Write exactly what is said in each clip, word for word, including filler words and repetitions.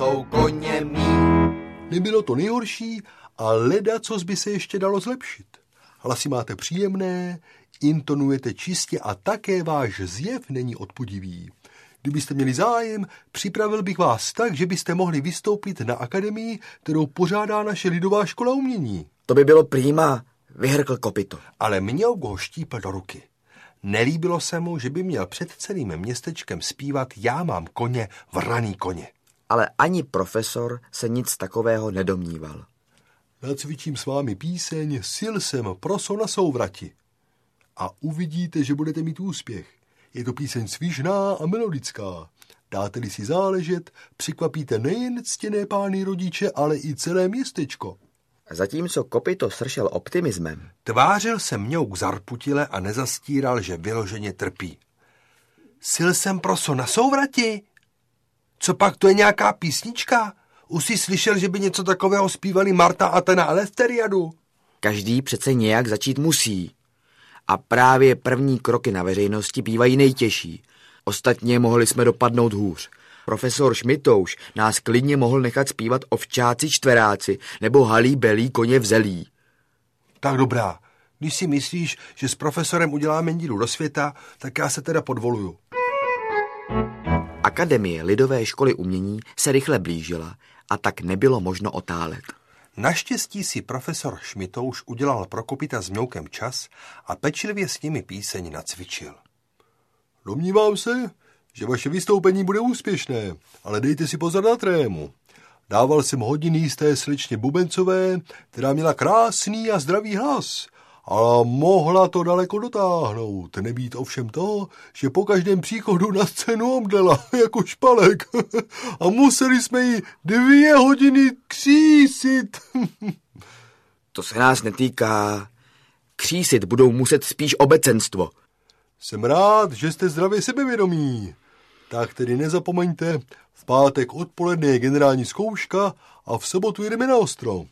Jsou koně mý. Nebylo to nejhorší, a ledacos by se ještě dalo zlepšit. Hlasy máte příjemné, intonujete čistě a také váš zjev není odpudivý. Kdybyste měli zájem, připravil bych vás tak, že byste mohli vystoupit na akademii, kterou pořádá naše lidová škola umění. To by bylo prýma, vyhrkl Kopito. Ale Mňouk ho štípl do ruky. Nelíbilo se mu, že by měl před celým městečkem zpívat Já mám koně, vraný koně. Ale ani profesor se nic takového nedomníval. Nacvičím s vámi píseň Sil jsem proso na souvrati. A uvidíte, že budete mít úspěch. Je to píseň svižná a melodická. Dáte-li si záležet, překvapíte nejen ctěné pány rodiče, ale i celé městečko. Zatímco Kopito sršel optimismem, tvářil se Mňouk zarputile a nezastíral, že vyloženě trpí. Sil jsem proso na souvrati? Co pak, to je nějaká písnička? Už jsi slyšel, že by něco takového zpívali Marta, Athena a Lesteriadu? Každý přece nějak začít musí. A právě první kroky na veřejnosti bývají nejtěžší. Ostatně mohli jsme dopadnout hůř. Profesor Šmitouš nás klidně mohl nechat zpívat Ovčáci čtveráci nebo Halí belí koně vzelí. Tak dobrá. Když si myslíš, že s profesorem uděláme díru do světa, tak já se teda podvoluju. Akademie Lidové školy umění se rychle blížila a tak nebylo možno otálet. Naštěstí si profesor Šmitouš udělal pro Kopita s Mňoukem čas a pečlivě s nimi píseň nacvičil. Domnívám se, že vaše vystoupení bude úspěšné, ale dejte si pozor na trému. Dával jsem hodiny jisté slečně Bubencové, která měla krásný a zdravý hlas, ale mohla to daleko dotáhnout. Nebýt ovšem to, že po každém příchodu na scénu omdlela jako špalek a museli jsme ji dvě hodiny křísit. To se nás netýká. Křísit budou muset spíš obecenstvo. Jsem rád, že jste zdravě sebevědomí. Tak tedy nezapomeňte, v pátek odpoledne je generální zkouška a v sobotu jdeme na ostro.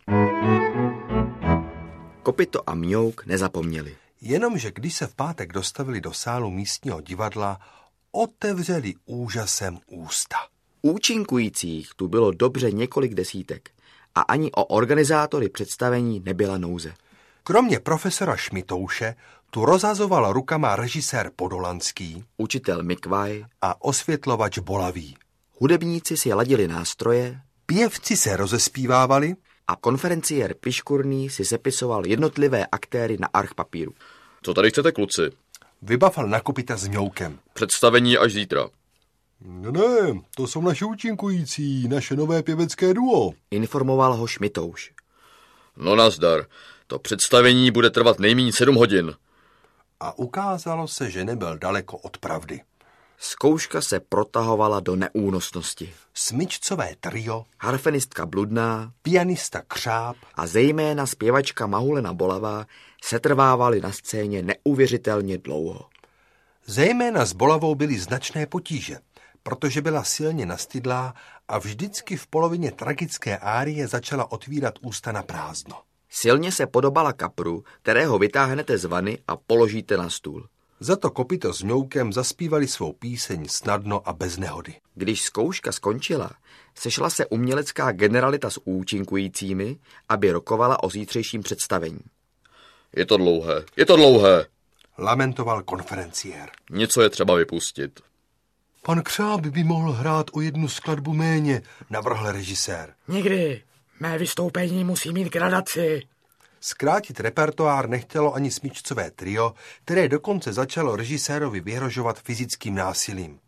Kopito a Mňouk nezapomněli. Jenomže když se v pátek dostavili do sálu místního divadla, otevřeli úžasem ústa. Účinkujících tu bylo dobře několik desítek a ani o organizátory představení nebyla nouze. Kromě profesora Šmitouše tu rozhazoval rukama režisér Podolanský, učitel Mikvaj a osvětlovač Bolavý. Hudebníci si ladili nástroje, pěvci se rozespívávali a konferenciér Piškurný si sepisoval jednotlivé aktéry na arch papíru. Co tady chcete, kluci? Vybafal na Kopita s Mňoukem. Představení až zítra. Ne, ne, to jsou naše účinkující, naše nové pěvecké duo, informoval ho Šmitouš. No nazdar, to představení bude trvat nejméně sedm hodin. A ukázalo se, že nebyl daleko od pravdy. Zkouška se protahovala do neúnosnosti. Smyčcové trio, harfenistka Bludná, pianista Křáp a zejména zpěvačka Mahulena Bolavá setrvávali na scéně neuvěřitelně dlouho. Zejména s Bolavou byly značné potíže, protože byla silně nastydlá a vždycky v polovině tragické árie začala otvírat ústa na prázdno. Silně se podobala kapru, kterého vytáhnete z vany a položíte na stůl. Za to Kopito s Mňoukem zaspívali svou píseň snadno a bez nehody. Když zkouška skončila, sešla se umělecká generalita s účinkujícími, aby rokovala o zítřejším představení. Je to dlouhé, je to dlouhé, lamentoval konferenciér. Něco je třeba vypustit. Pan Křáp by mohl hrát o jednu skladbu méně, navrhl režisér. Nikdy. Mé vystoupení musí mít gradaci. Zkrátit repertoár nechtělo ani smyčcové trio, které dokonce začalo režisérovi vyhrožovat fyzickým násilím.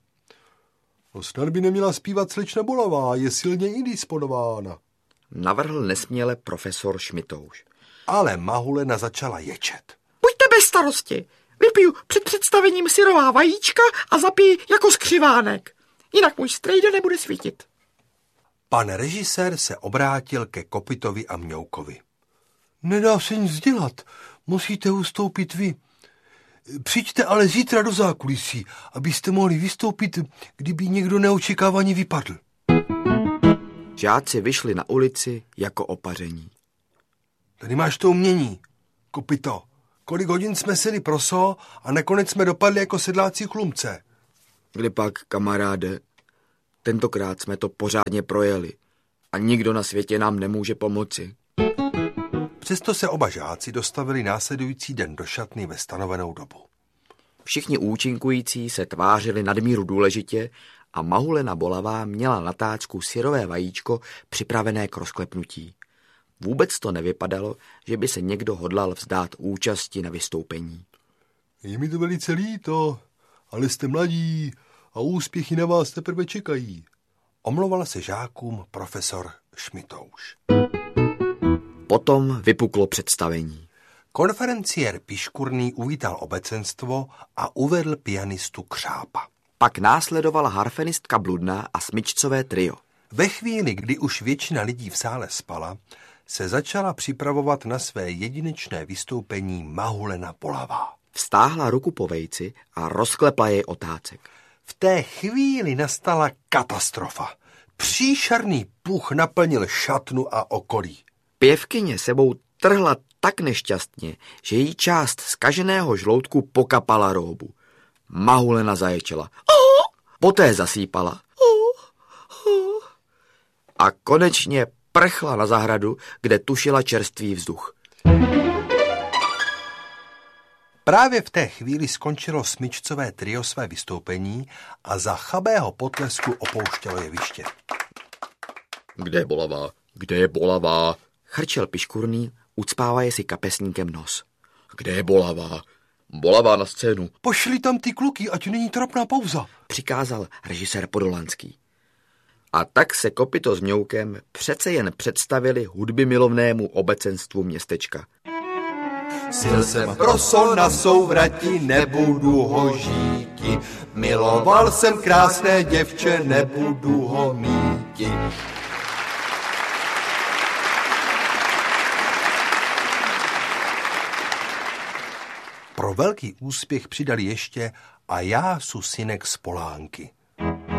No snad by neměla zpívat slečna Bolavá, je silně indisponována, navrhl nesměle profesor Šmitouš. Ale Mahulena začala ječet. Buďte bez starosti, vypiju před představením syrová vajíčka a zapij jako skřivánek. Jinak můj strejda nebude svítit. Pan režisér se obrátil ke Kopitovi a Mňoukovi. Nedá se nic dělat, musíte ustoupit vy. Přijďte ale zítra do zákulisí, abyste mohli vystoupit, kdyby někdo neočekávaně vypadl. Žáci vyšli na ulici jako opaření. Tady máš to umění, Kopito. Kolik hodin jsme seli proso a nakonec jsme dopadli jako sedláci chlumce. Kdy pak, kamaráde? Tentokrát jsme to pořádně projeli a nikdo na světě nám nemůže pomoci. Přesto se oba žáci dostavili následující den do šatny ve stanovenou dobu. Všichni účinkující se tvářili nadmíru důležitě a Mahulena Bolavá měla na tácku syrové vajíčko připravené k rozklepnutí. Vůbec to nevypadalo, že by se někdo hodlal vzdát účasti na vystoupení. Je mi to velice líto, ale jste mladí a úspěchy na vás teprve čekají. Omlouval se žákům profesor Šmitouš. Potom vypuklo představení. Konferenciér Piškurný uvítal obecenstvo a uvedl pianistu Křápa. Pak následovala harfenistka Bludná a smyčcové trio. Ve chvíli, kdy už většina lidí v sále spala, se začala připravovat na své jedinečné vystoupení Mahulena Bolavá. Vstáhla ruku po vejci a rozklepla jej otácek. V té chvíli nastala katastrofa. Příšerný puch naplnil šatnu a okolí. Pěvkyně sebou trhla tak nešťastně, že jí část zkaženého žloutku pokapala róbu. Mahulena zaječela. Poté zasýpala. A konečně prchla na zahradu, kde tušila čerstvý vzduch. Právě v té chvíli skončilo smyčcové trio své vystoupení a za chabého potlesku opouštělo jeviště. Kde je Bolavá? Kde je Bolavá? Chrčel Piškurný, ucpávaje si kapesníkem nos. Kde je Bolavá? Bolavá na scénu. Pošli tam ty kluky, ať není trapná pauza, přikázal režisér Podolanský. A tak se Kopyto s Mňoukem přece jen představili hudby milovnému obecenstvu městečka. Sil jsem proso na souvrati, nebudu ho žíti. Miloval jsem krásné děvče, nebudu ho míti. Pro velký úspěch přidali ještě A já su synek z Polánky.